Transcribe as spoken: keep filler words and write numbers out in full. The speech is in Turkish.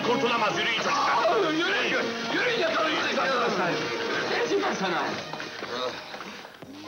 kurtulamaz, yürüyün çocuklar! Yürüyün! Yürüyün yakalayın! Dedim ben sana!